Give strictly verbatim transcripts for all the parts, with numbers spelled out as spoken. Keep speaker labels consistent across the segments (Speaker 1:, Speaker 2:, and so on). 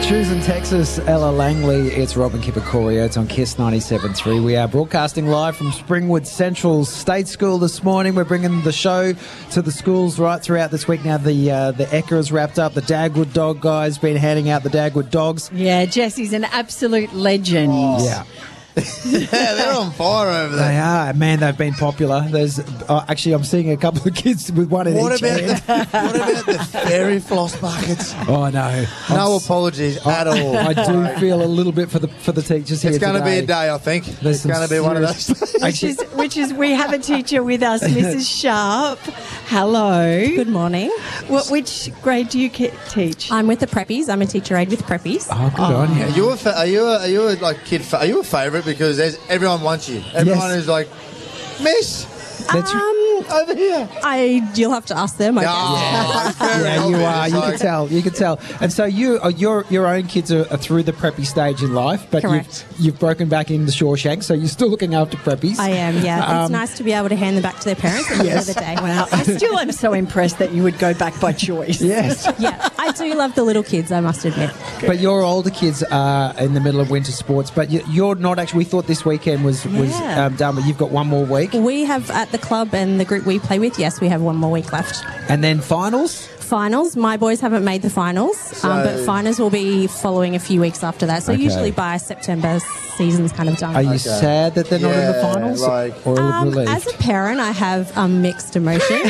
Speaker 1: Choosing Texas, Ella Langley. It's Robin Kipikoria. It's on Kiss ninety-seven point three. We are broadcasting live from Springwood Central State School this morning. We're bringing the show to the schools right throughout this week. Now the uh, the Ekka is wrapped up. The Dagwood Dog Guy's been handing out the Dagwood dogs.
Speaker 2: Yeah, Jesse's an absolute legend.
Speaker 1: Oh. Yeah.
Speaker 3: Yeah, they're on fire over there.
Speaker 1: They are. Man, they've been popular. There's uh, actually, I'm seeing a couple of kids with one in
Speaker 3: What
Speaker 1: each
Speaker 3: about
Speaker 1: hand.
Speaker 3: the, what about the fairy floss buckets?
Speaker 1: Oh, no.
Speaker 3: No
Speaker 1: I'm,
Speaker 3: apologies at all.
Speaker 1: I do feel a little bit for the for the teachers here
Speaker 3: It's going to be
Speaker 1: today.
Speaker 3: a day, I think.
Speaker 1: There's
Speaker 3: It's going to be one of those.
Speaker 2: Which
Speaker 1: Actually,
Speaker 2: is, which is, we have a teacher with us, Missus Sharp. Hello.
Speaker 4: Good morning.
Speaker 2: What, which grade do you ke- teach?
Speaker 4: I'm with the preppies. I'm a teacher aide with preppies.
Speaker 1: oh, good on you.
Speaker 3: Are you a fa- are you a, are you a like kid? Fa- are you a favourite because there's everyone wants you. Everyone
Speaker 1: Yes.
Speaker 3: is like, Miss,
Speaker 1: That's
Speaker 4: Um,
Speaker 3: over here.
Speaker 4: I you'll have to ask them. I guess.
Speaker 3: Oh, it's very
Speaker 1: Yeah, you
Speaker 3: obvious,
Speaker 1: are. You
Speaker 3: like-
Speaker 1: can tell. You can tell. And so you, uh, your your own kids are, are through the preppy stage in life, but
Speaker 4: Correct.
Speaker 1: you've you've broken back in the Shawshank, so you're still looking after preppies.
Speaker 4: I am. Yeah,
Speaker 1: Um,
Speaker 4: it's nice to be able to hand them back to their parents at the end of the day.
Speaker 2: Wow, I still am so impressed that you would go back by choice.
Speaker 1: Yes,
Speaker 4: Yeah, I do love the little kids. I must admit.
Speaker 1: but your older kids are in the middle of winter sports, but you, you're not actually. We thought this weekend was was
Speaker 2: Yeah.
Speaker 1: um, done, but you've got one more week,
Speaker 4: We have at the club and the group we play with. Yes, we have one more week left.
Speaker 1: and then finals.
Speaker 4: Finals. My boys haven't made the finals, um, but
Speaker 3: So-
Speaker 4: finals will be following a few weeks after that. So
Speaker 1: Okay.
Speaker 4: usually by September, season's kind of done.
Speaker 1: Are you sad that they're not in the
Speaker 3: Yeah,
Speaker 1: finals,
Speaker 3: like-
Speaker 1: or
Speaker 4: Um,
Speaker 1: relieved?
Speaker 4: as a parent, I have um, mixed emotions.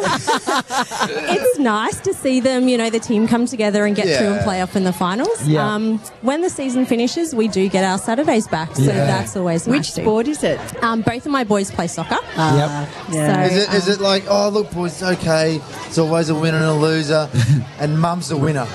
Speaker 4: It's nice to see them, you know, the team come together and get
Speaker 3: Yeah.
Speaker 4: through and play off in the finals.
Speaker 1: Yeah.
Speaker 4: Um, when the season finishes, we do get our Saturdays back, so
Speaker 1: Yeah.
Speaker 4: that's always nice.
Speaker 2: Which
Speaker 4: too.
Speaker 2: sport is it?
Speaker 4: Um, both of my boys play soccer.
Speaker 1: Yep.
Speaker 2: Yeah.
Speaker 4: So-
Speaker 3: Is it, is it like, oh, look, boys, it's okay. It's always a winner and a loser, and mum's the winner.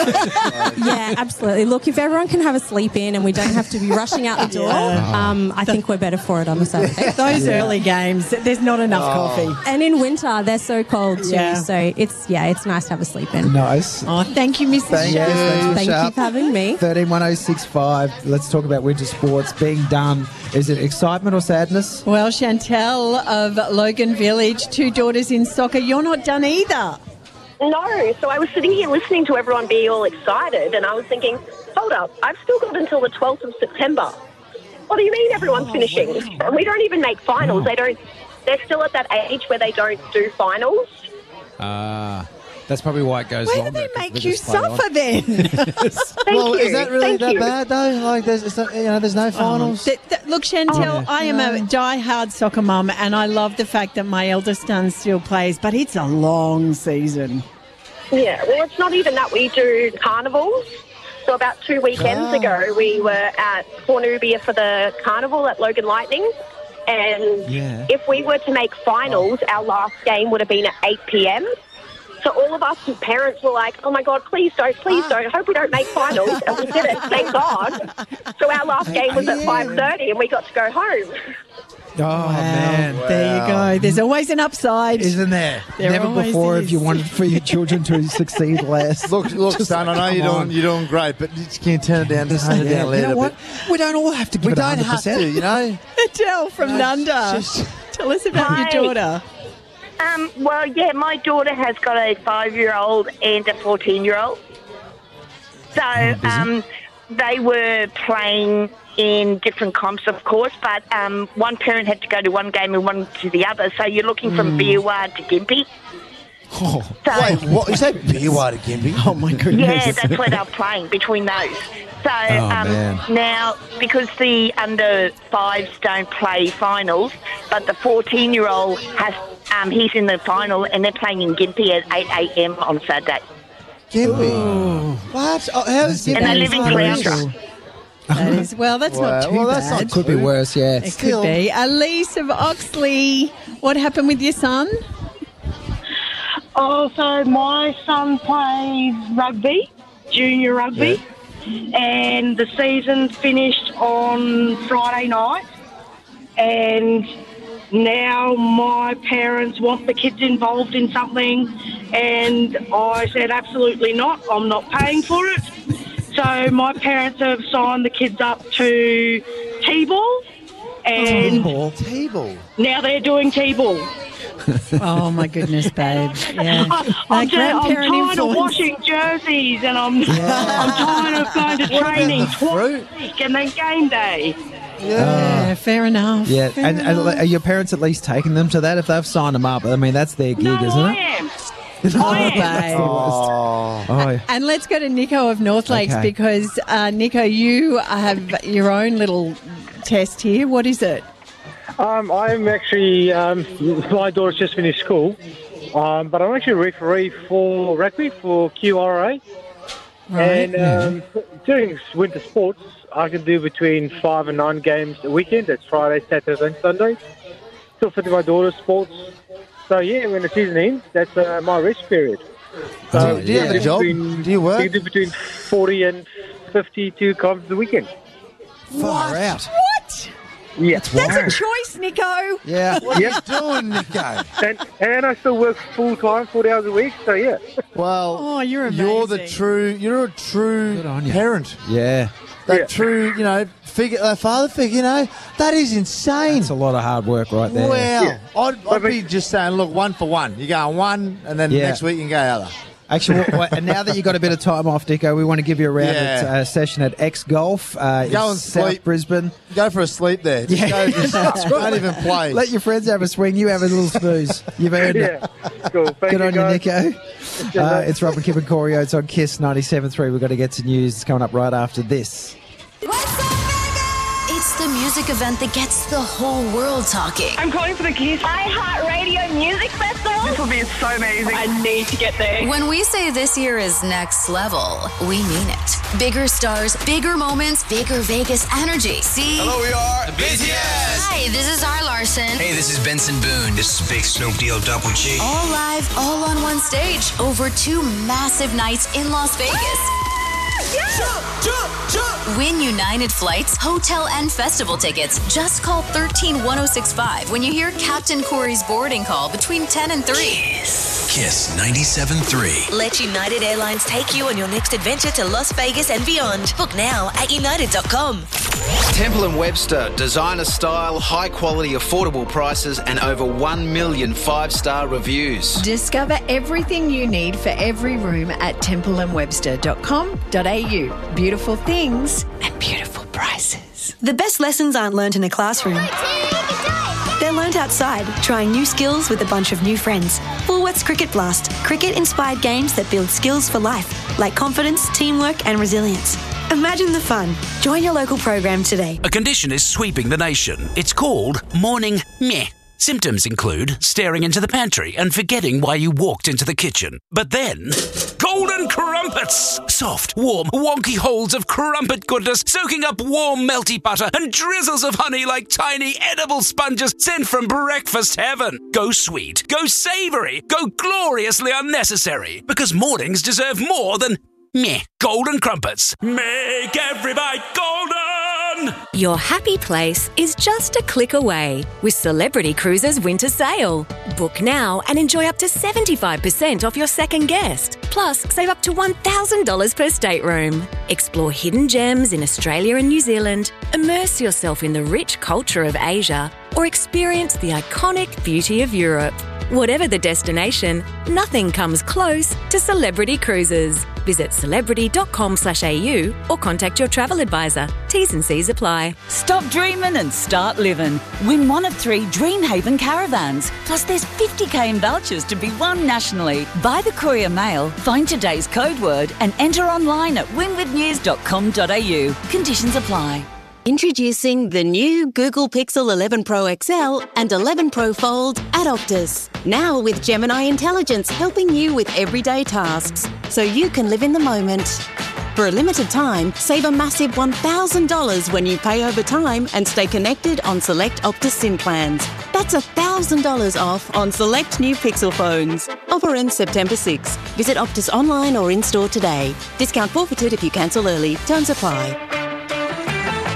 Speaker 4: Yeah, absolutely. Look, if everyone can have a sleep in and we don't have to be rushing out the door, um, I think we're better for it on a Saturday.
Speaker 2: Those early games, there's not enough coffee.
Speaker 4: And in winter, they're so cold too.
Speaker 2: Yeah.
Speaker 4: So it's yeah, it's nice to have a sleep in.
Speaker 1: Nice.
Speaker 2: Oh, thank you, Missus
Speaker 3: Thank
Speaker 2: Sharp.
Speaker 3: you.
Speaker 1: Thanks,
Speaker 4: Thank
Speaker 1: Sharp.
Speaker 4: you for having me.
Speaker 1: thirteen one oh six five. Let's talk about winter sports being done. Is it excitement or sadness?
Speaker 2: Well, Chantel of Logan Village, two daughters in soccer. You're not done either.
Speaker 5: No, so I was sitting here listening to everyone be all excited, and I was thinking, hold up, I've still got until the twelfth of September. What do you mean everyone's finishing? And we don't even make finals. They don't. They're still at that age where they don't do finals.
Speaker 1: Ah, that's probably why it goes
Speaker 2: Why do
Speaker 1: longer.
Speaker 2: they
Speaker 1: 'cause
Speaker 2: make
Speaker 1: they
Speaker 2: you
Speaker 1: just play on.
Speaker 2: suffer then?
Speaker 5: Thank
Speaker 3: well,
Speaker 5: you.
Speaker 3: is that really
Speaker 5: Thank
Speaker 3: that
Speaker 5: you.
Speaker 3: bad though? Like, there's it's not, you know, there's no finals.
Speaker 2: Th- th- look, Chantel, I am a die-hard soccer mum, and I love the fact that my eldest son still plays, but it's a long season.
Speaker 5: Yeah, well, it's not even that. We do carnivals. So about two weekends
Speaker 3: Ah.
Speaker 5: ago, we were at Cornubia for the carnival at Logan Lightning. And
Speaker 1: Yeah.
Speaker 5: if we were to make finals, our last game would have been at eight p.m. So all of us parents were like, oh, my God, please don't, please don't. I hope we don't make finals. And we did it, thank God. So our last game was at five thirty and we got to go home.
Speaker 1: Oh, man.
Speaker 2: There you go. There's always an upside.
Speaker 1: Isn't there?
Speaker 2: There
Speaker 1: Never
Speaker 2: always
Speaker 1: before
Speaker 2: is.
Speaker 1: have you wanted for your children to succeed less.
Speaker 3: Look, look, son. I know you're
Speaker 1: come on.
Speaker 3: doing you're doing great, but you just can turn it down, turn it
Speaker 1: Yeah.
Speaker 3: down a
Speaker 1: You
Speaker 3: little
Speaker 1: know what?
Speaker 3: bit.
Speaker 1: We don't all have to give
Speaker 3: We
Speaker 1: it
Speaker 3: don't
Speaker 1: one hundred
Speaker 3: have
Speaker 1: percent.
Speaker 3: to, you know.
Speaker 2: Adele from Nunda.
Speaker 3: just-
Speaker 2: Tell us about
Speaker 5: Hi.
Speaker 2: your daughter.
Speaker 5: Um, well, yeah, my daughter has got a five-year-old and a fourteen-year-old. So
Speaker 1: busy.
Speaker 5: um, they were playing in different comps, of course, but um, one parent had to go to one game and one to the other. So you're looking from Biawar to Gympie.
Speaker 1: Oh,
Speaker 5: So,
Speaker 3: Wait, what? Is that Biawar to Gympie?
Speaker 2: Oh, my goodness.
Speaker 5: yeah, that's where they're playing, between those. So um,
Speaker 1: man.
Speaker 5: now, because the under fives don't play finals, but the fourteen-year-old has, um, he's in the final, and they're playing in Gympie at eight a.m. on Saturday.
Speaker 3: Gympie. What? Oh, how's Gympie?
Speaker 5: And they live in Cloudra.
Speaker 2: That is, well, that's
Speaker 3: Well,
Speaker 2: not too
Speaker 3: well, that's
Speaker 2: bad.
Speaker 3: not
Speaker 1: could be worse, yeah.
Speaker 2: It
Speaker 3: Still.
Speaker 2: could be. Elise of Oxley, what happened with your son?
Speaker 6: Oh, so my son plays rugby, junior rugby, and the season finished on Friday night. And now my parents want the kids involved in something, and I said absolutely not. I'm not paying for it. So my parents have signed the kids up to T-ball, and
Speaker 3: T-ball. T-ball.
Speaker 6: now they're doing T-ball.
Speaker 2: Oh, my goodness, babe. Yeah.
Speaker 6: I'm,
Speaker 2: Like
Speaker 6: just, I'm
Speaker 2: grandparent
Speaker 6: tired
Speaker 2: influence.
Speaker 6: of washing jerseys and I'm, I'm tired of going to
Speaker 3: What about
Speaker 6: training
Speaker 3: the
Speaker 6: twice
Speaker 3: fruit?
Speaker 6: a week and then game day.
Speaker 2: Yeah, fair enough.
Speaker 1: Yeah,
Speaker 2: fair
Speaker 1: and, and
Speaker 2: enough.
Speaker 1: are your parents at least taking them to that if they've signed them up? I mean, that's their gig,
Speaker 6: No,
Speaker 1: isn't
Speaker 6: I
Speaker 1: it?
Speaker 6: am.
Speaker 2: Oh,
Speaker 6: I am.
Speaker 2: babe.
Speaker 3: Oh.
Speaker 1: Oh, yeah.
Speaker 2: And let's go to Nico of North Lakes
Speaker 1: Okay.
Speaker 2: because, uh, Nico, you have your own little test here. What is it?
Speaker 7: Um, I'm actually, um, my daughter's just finished school, um, but I'm actually a referee for rugby for Q R A. And um, during winter sports, I can do between five and nine games a weekend. That's Friday, Saturday, and Sunday. Still fit in my daughter's sports. So, yeah, when the season ends, that's uh, my rest period. So,
Speaker 3: Do you- do you have a job?
Speaker 7: between-
Speaker 3: Do you work?
Speaker 7: You can do between forty and fifty-two comps a weekend.
Speaker 3: Far out.
Speaker 2: What?
Speaker 7: Yeah.
Speaker 2: That's a choice, Nico.
Speaker 1: Yeah.
Speaker 3: What are you doing, Nico?
Speaker 7: And, and I still work full time, forty hours a week. So yeah,
Speaker 3: Well,
Speaker 2: Oh, you're
Speaker 3: You're the
Speaker 2: amazing.
Speaker 3: true. You're a true
Speaker 1: Good on you.
Speaker 3: parent.
Speaker 1: Yeah.
Speaker 3: That
Speaker 7: Yeah.
Speaker 3: true, you know, figure, uh, father figure. You know, that is insane.
Speaker 1: It's a lot of hard work right there.
Speaker 3: Wow.
Speaker 7: Yeah.
Speaker 3: I'd, I'd be just saying, look, one for one. You go one, and then
Speaker 1: Yeah.
Speaker 3: next week you can go other.
Speaker 1: Actually, well, well, and now that you've got a bit of time off, Dicko, we want to give you a round
Speaker 3: Yeah.
Speaker 1: at uh, session at X Golf. Uh,
Speaker 3: Go
Speaker 1: in
Speaker 3: and
Speaker 1: South
Speaker 3: sleep.
Speaker 1: Brisbane.
Speaker 3: Go for a sleep there. Just
Speaker 1: Yeah.
Speaker 3: go, just, don't even play.
Speaker 1: Let your friends have a swing. You have a little snooze. You've earned it.
Speaker 7: yeah, cool. Thank
Speaker 1: Good
Speaker 7: you,
Speaker 1: on you,
Speaker 7: guys.
Speaker 1: Nico. Uh, it's Robin Kip and Corio. It's on Kiss ninety-seven point three. We've got to get to news. It's coming up right after this.
Speaker 8: It's the music event that gets the whole world talking.
Speaker 6: I'm calling for the Kiss
Speaker 5: iHeartRadio Music Festival.
Speaker 6: This will be so amazing.
Speaker 5: I need to get there.
Speaker 8: When we say this year is next level, we mean it. Bigger stars, bigger moments, bigger Vegas energy. See?
Speaker 9: Hello, we are the B T S.
Speaker 8: Hi, this is R. Larson.
Speaker 9: Hey, this is Benson Boone. This is Big Snoop Deal Double G.
Speaker 8: All live, all on one stage, over two massive nights in Las Vegas.
Speaker 9: Jump, jump, jump.
Speaker 8: Win United Flights, hotel, and festival tickets. Just call one three one oh six five when you hear Captain Corey's boarding call between ten and three.
Speaker 9: Kiss ninety-seven point three.
Speaker 10: Let United Airlines take you on your next adventure to Las Vegas and beyond. Book now at united dot com.
Speaker 11: Temple and Webster, designer style, high quality, affordable prices, and over one million five-star reviews.
Speaker 2: Discover everything you need for every room at temple and webster dot com dot a u. Beautiful things and beautiful prices.
Speaker 10: The best lessons aren't learned in a classroom. They're learned outside, trying new skills with a bunch of new friends. Woolworths Cricket Blast. Cricket-inspired games that build skills for life, like confidence, teamwork and resilience. Imagine the fun. Join your local program today.
Speaker 12: A condition is sweeping the nation. It's called morning meh. Symptoms include staring into the pantry and forgetting why you walked into the kitchen. But then, golden crumpets! Soft, warm, wonky holes of crumpet goodness soaking up warm, melty butter and drizzles of honey like tiny edible sponges sent from breakfast heaven. Go sweet, go savoury, go gloriously unnecessary. Because mornings deserve more than meh. Golden crumpets. Make every bite golden!
Speaker 13: Your happy place is just a click away with Celebrity Cruises Winter Sale. Book now and enjoy up to seventy-five percent off your second guest. Plus, save up to one thousand dollars per stateroom. Explore hidden gems in Australia and New Zealand, immerse yourself in the rich culture of Asia, or experience the iconic beauty of Europe. Whatever the destination, nothing comes close to Celebrity Cruises. Visit celebrity dot com slash a u or contact your travel advisor. T's and C's apply.
Speaker 14: Stop dreaming and start living. Win one of three Dreamhaven caravans. Plus there's fifty k in vouchers to be won nationally. Buy the Courier Mail, find today's code word and enter online at winward news dot com dot a u. Conditions apply.
Speaker 10: Introducing the new Google Pixel eleven Pro X L and eleven Pro Fold at Optus. Now with Gemini Intelligence helping you with everyday tasks, so you can live in the moment. For a limited time, save a massive one thousand dollars when you pay over time and stay connected on select Optus SIM plans. That's one thousand dollars off on select new Pixel phones. Offer ends September sixth. Visit Optus online or in-store today. Discount forfeited if you cancel early. Terms apply.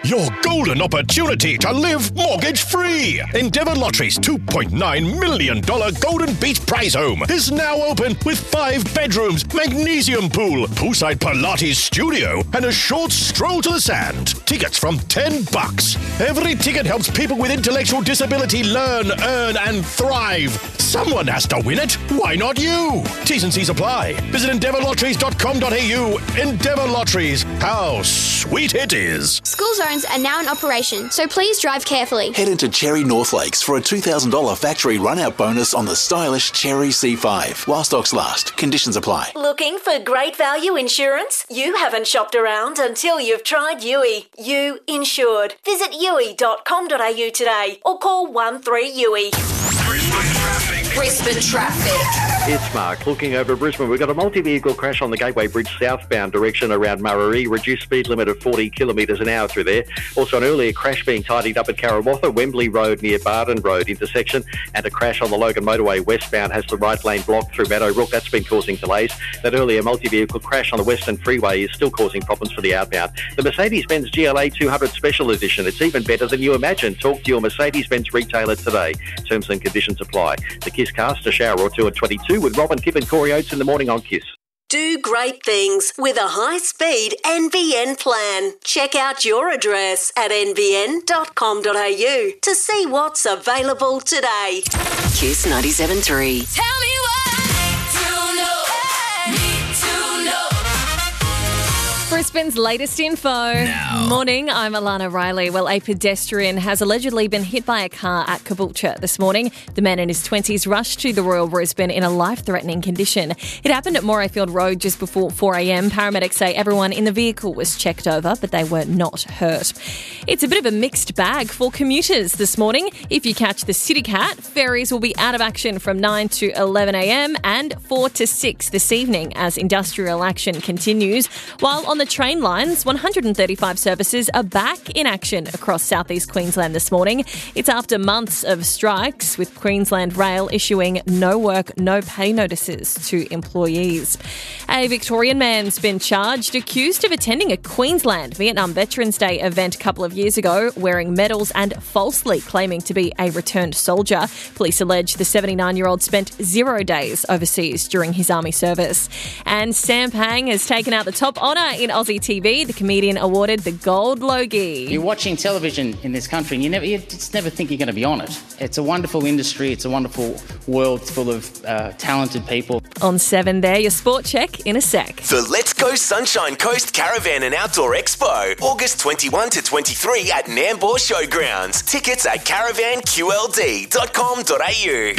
Speaker 15: your golden opportunity to live mortgage-free. Endeavour Lottery's two point nine million dollars Golden Beach Prize Home is now open with five bedrooms, magnesium pool, poolside Pilates studio, and a short stroll to the sand. Tickets from ten bucks. Every ticket helps people with intellectual disability learn, earn, and thrive. Someone has to win it. Why not you? T's and C's apply. Visit endeavour lotteries dot com dot a u. Endeavour Lotteries. How sweet it is.
Speaker 16: School zones are now in operation, so please drive carefully.
Speaker 17: Head into Cherry North Lakes for a two thousand dollars factory run-out bonus on the stylish Cherry C five. While stocks last, conditions apply.
Speaker 18: Looking for great value insurance? You haven't shopped around until you've tried U I. You insured. Visit u i dot com dot a u today or call one three U I.
Speaker 8: Brisbane traffic.
Speaker 19: It's Mark. Looking over Brisbane, we've got a multi-vehicle crash on the Gateway Bridge southbound direction around Murray. Reduced speed limit of forty kilometres an hour through there. Also an earlier crash being tidied up at Karawatha, Wembley Road near Barden Road intersection, and a crash on the Logan Motorway westbound has the right lane blocked through Meadowbrook. That's been causing delays. That earlier multi-vehicle crash on the Western Freeway is still causing problems for the outbound. The Mercedes-Benz G L A two hundred Special Edition. It's even better than you imagine. Talk to your Mercedes-Benz retailer today. Terms and conditions apply. The Kiss Cast, a shower or two at twenty-two with Robin, Kip and Corey Oates in the morning on Kiss.
Speaker 18: Do great things with a high-speed N B N plan. Check out your address at n b n dot com dot a u to see what's available today.
Speaker 8: Kiss ninety-seven point three.
Speaker 18: Tell me
Speaker 20: Brisbane's latest info. Now. Morning, I'm Alana Riley. Well, a pedestrian has allegedly been hit by a car at Caboolture this morning. The man in his twenties rushed to the Royal Brisbane in a life-threatening condition. It happened at Morayfield Road just before four a.m. Paramedics say everyone in the vehicle was checked over, but they were not hurt. It's a bit of a mixed bag for commuters this morning. If you catch the CityCat, ferries will be out of action from nine to eleven a.m. and four to six this evening as industrial action continues, while on the train lines, one hundred thirty-five services are back in action across southeast Queensland this morning. It's after months of strikes, with Queensland Rail issuing no work, no pay notices to employees. A Victorian man's been charged, accused of attending a Queensland Vietnam Veterans Day event a couple of years ago, wearing medals and falsely claiming to be a returned soldier. Police allege the seventy-nine-year-old spent zero days overseas during his army service. And Sam Pang has taken out the top honour in Aussie T V. The comedian awarded the Gold Logie.
Speaker 21: You're watching television in this country and you never, you just never think you're going to be on it. It's a wonderful industry. It's a wonderful world full of uh, talented people.
Speaker 20: On seven there, your sport check in a sec.
Speaker 9: The Let's Go Sunshine Coast Caravan and Outdoor Expo, August twenty-first to twenty-third at Nambour Showgrounds. Tickets at caravan q l d dot com dot a u.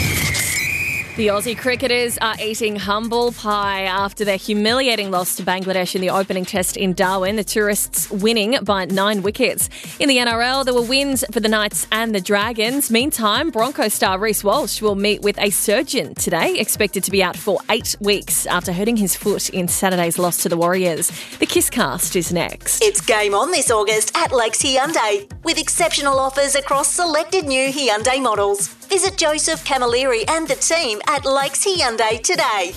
Speaker 20: The Aussie cricketers are eating humble pie after their humiliating loss to Bangladesh in the opening test in Darwin, the tourists winning by nine wickets. In the N R L, there were wins for the Knights and the Dragons. Meantime, Broncos star Reece Walsh will meet with a surgeon today, expected to be out for eight weeks after hurting his foot in Saturday's loss to the Warriors. The Kisscast is next.
Speaker 18: It's game on this August at Lakes Hyundai, with exceptional offers across selected new Hyundai models. Visit Joseph Camilleri and the team at Lakes Hyundai today.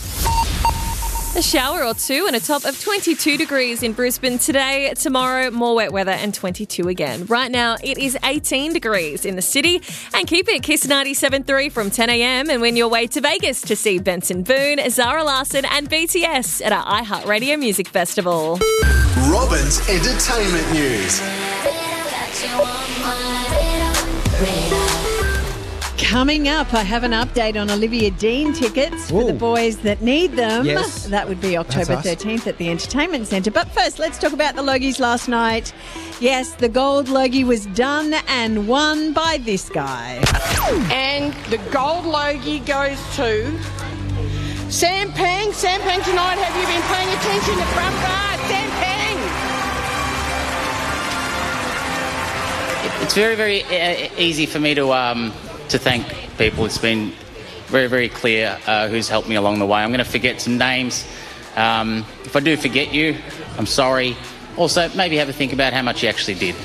Speaker 20: A shower or two and a top of twenty-two degrees in Brisbane today. Tomorrow, more wet weather and twenty-two again. Right now, it is eighteen degrees in the city. And keep it Kiss ninety-seven point three from ten a.m. and win your way to Vegas to see Benson Boone, Zara Larsson and B T S at our iHeartRadio Music Festival.
Speaker 9: Robin's Entertainment News.
Speaker 2: Coming up, I have an update on Olivia Dean tickets for
Speaker 1: Ooh.
Speaker 2: the boys that need them.
Speaker 1: Yes.
Speaker 2: That would be October
Speaker 1: That's us.
Speaker 2: thirteenth at the Entertainment Centre. But first, let's talk about the Logies last night. Yes, the gold Logie was done and won by this guy.
Speaker 22: And the gold Logie goes to Sam Pang. Sam Pang tonight, have you been paying attention to front bar? Sam Pang!
Speaker 21: It's very, very uh, easy for me to um, to thank people. It's been very, very clear uh, who's helped me along the way. I'm going to forget some names. Um, if I do forget you, I'm sorry. Also, maybe have a think about how much you actually did.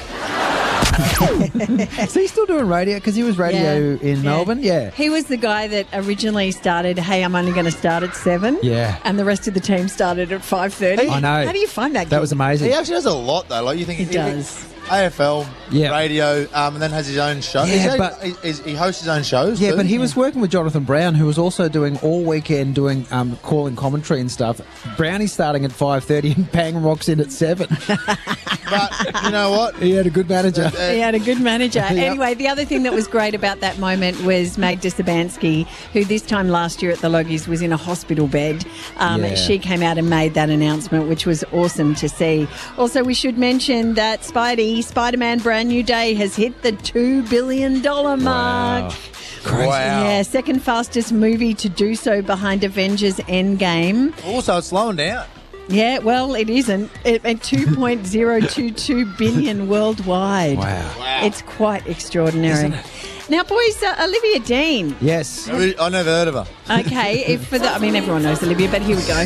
Speaker 1: Is he still doing radio? Because he was radio
Speaker 2: Yeah.
Speaker 1: in
Speaker 2: Yeah.
Speaker 1: Melbourne. Yeah.
Speaker 2: He was the guy that originally started, hey, I'm only going to start at seven.
Speaker 1: Yeah.
Speaker 2: And the rest of the team started at five thirty.
Speaker 1: I know.
Speaker 2: How do you find that?
Speaker 1: That was amazing.
Speaker 3: He actually does a lot, though. Like you think
Speaker 2: He
Speaker 3: you
Speaker 2: does.
Speaker 3: Think, A F L,
Speaker 1: Yeah.
Speaker 3: radio, um, and then has his own show.
Speaker 1: Yeah,
Speaker 3: He's-
Speaker 1: but-
Speaker 3: he, he's- he hosts his own shows.
Speaker 1: Yeah,
Speaker 3: too.
Speaker 1: but he was working with Jonathan Brown, who was also doing all weekend doing um, calling commentary and stuff. Brownie's starting at five thirty and Pang rocks in at seven.
Speaker 3: But you know what?
Speaker 1: He had a good manager.
Speaker 2: He had a good manager.
Speaker 1: Yep.
Speaker 2: Anyway, the other thing that was great about that moment was Magda Sabansky, who this time last year at the Loggies was in a hospital bed. Um,
Speaker 1: Yeah.
Speaker 2: She came out and made that announcement, which was awesome to see. Also, we should mention that Spidey, Spider-Man Brand New Day, has hit the two billion dollars mark.
Speaker 3: Crazy. Wow.
Speaker 2: Yeah, second fastest movie to do so behind Avengers Endgame.
Speaker 3: Also, it's slowing down.
Speaker 2: Yeah, well, it isn't. It, at two point zero two two billion worldwide.
Speaker 1: Wow.
Speaker 3: Wow.
Speaker 2: It's quite extraordinary. Now, boys, uh, Olivia Dean.
Speaker 1: Yes.
Speaker 3: I I never heard of her.
Speaker 2: Okay, if for the, I mean, everyone knows Olivia, but here we go.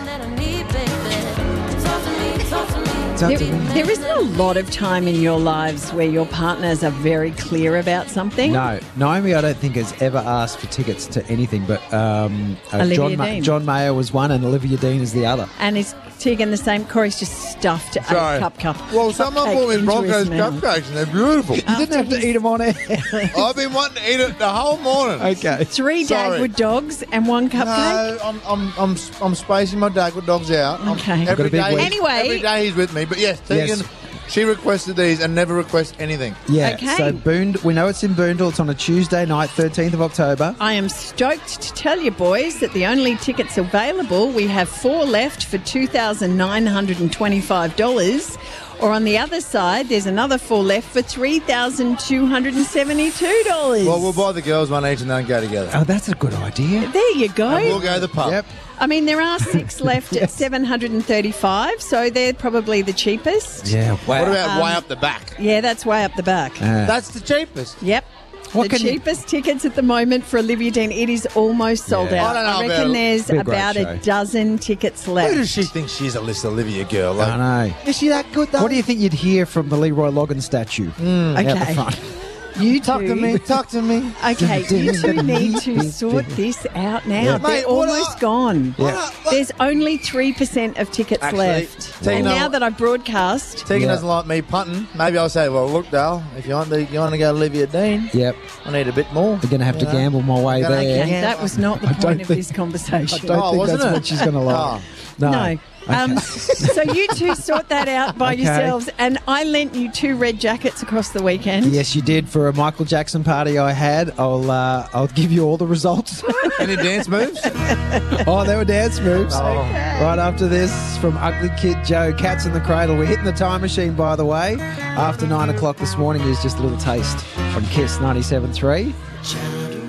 Speaker 2: There, there isn't a lot of time in your lives where your partners are very clear about something.
Speaker 1: No, Naomi, I don't think has ever asked for tickets to anything, but um, uh,
Speaker 2: Olivia
Speaker 1: John, Ma-
Speaker 2: Dean.
Speaker 1: John Mayer was one and Olivia Dean is the other.
Speaker 2: And is Tegan the same? Corey's just stuffed a
Speaker 3: Sorry.
Speaker 2: cup cup.
Speaker 3: Well, someone
Speaker 2: cupcake
Speaker 3: brought me
Speaker 2: into
Speaker 3: Broncos
Speaker 2: his mouth.
Speaker 3: cupcakes and they're beautiful.
Speaker 1: You didn't have to eat them on air.
Speaker 3: I've been wanting to eat it the whole morning.
Speaker 1: Okay.
Speaker 2: Three
Speaker 3: Sorry.
Speaker 2: Dagwood dogs and one cupcake.
Speaker 3: No, I'm, I'm, I'm, I'm spacing my Dagwood dogs out. I'm-
Speaker 2: Okay.
Speaker 3: Every
Speaker 1: I've got a big
Speaker 3: day,
Speaker 1: week.
Speaker 2: Anyway-
Speaker 3: every day he's with me. But yes, Tegan,
Speaker 1: Yes.
Speaker 3: she requested these and never requests anything.
Speaker 1: Yeah,
Speaker 2: Okay.
Speaker 1: so Boond, we know it's in Boondall. It's on a Tuesday night, thirteenth of October.
Speaker 2: I am stoked to tell you, boys, that the only tickets available, we have four left for two thousand nine hundred twenty-five dollars. Or on the other side, there's another four left for three thousand two hundred seventy-two dollars.
Speaker 3: Well, we'll buy the girls one each and then go together.
Speaker 1: Oh, that's a good idea.
Speaker 2: There you go.
Speaker 3: And we'll go to the pub.
Speaker 1: Yep.
Speaker 2: I mean, there are six left at seven hundred thirty-five, so they're probably the cheapest.
Speaker 1: Yeah, wow.
Speaker 3: What about
Speaker 2: Um,
Speaker 3: way up the back?
Speaker 2: Yeah, that's way up the back.
Speaker 1: Uh,
Speaker 3: That's the cheapest.
Speaker 2: Yep.
Speaker 1: What
Speaker 2: the
Speaker 1: can you-
Speaker 2: cheapest tickets at the moment for Olivia Dean. It is almost sold
Speaker 1: Yeah.
Speaker 2: out.
Speaker 3: I don't know
Speaker 2: I
Speaker 3: about
Speaker 2: reckon
Speaker 3: it.
Speaker 2: there's
Speaker 1: Be a great
Speaker 2: about
Speaker 1: show.
Speaker 2: a dozen tickets
Speaker 3: Who
Speaker 2: left.
Speaker 3: does she think she is, a Miss Olivia girl? Like,
Speaker 1: I know.
Speaker 3: is she that good though?
Speaker 1: What do you think you'd hear from the Leroy Loggins statue out the
Speaker 2: Okay.
Speaker 1: front?
Speaker 2: You
Speaker 3: Talk
Speaker 2: two,
Speaker 3: to me. Talk to me.
Speaker 2: Okay, you two need to sort this out now.
Speaker 1: Yeah.
Speaker 2: They're
Speaker 3: Mate, what
Speaker 2: almost
Speaker 3: I-
Speaker 2: gone.
Speaker 3: What I- what-
Speaker 2: There's only three percent of tickets
Speaker 3: Actually,
Speaker 2: left.
Speaker 3: Tina-
Speaker 2: And now that I broadcast,
Speaker 3: Tegan
Speaker 1: Yeah.
Speaker 3: doesn't like me punting. Maybe I'll say, well, look, Dale, if you want to, you want to go Olivia Dean,
Speaker 1: Yep.
Speaker 3: I need a bit more.
Speaker 1: You're going to have
Speaker 3: You
Speaker 1: to
Speaker 3: know?
Speaker 1: gamble my way
Speaker 3: Gonna-
Speaker 1: there.
Speaker 2: okay,
Speaker 3: Yeah.
Speaker 2: that was not the
Speaker 1: I
Speaker 2: point
Speaker 1: don't
Speaker 2: of
Speaker 1: think-
Speaker 2: this
Speaker 1: I
Speaker 2: conversation.
Speaker 1: don't
Speaker 3: Oh,
Speaker 1: think
Speaker 3: wasn't
Speaker 1: that's
Speaker 3: it?
Speaker 1: what she's going to like.
Speaker 3: Oh.
Speaker 1: No.
Speaker 2: No. Um, so you two sort that out by
Speaker 1: Okay.
Speaker 2: yourselves. And I lent you two red jackets across the weekend.
Speaker 1: Yes, you did for a Michael Jackson party I had. I'll uh, I'll give you all the results.
Speaker 3: Any dance moves?
Speaker 1: Oh, they were dance moves.
Speaker 3: Oh.
Speaker 1: Right after this, from Ugly Kid Joe, Cats in the Cradle. We're hitting the time machine, by the way. After nine o'clock this morning is just a little taste from Kiss ninety-seven point three.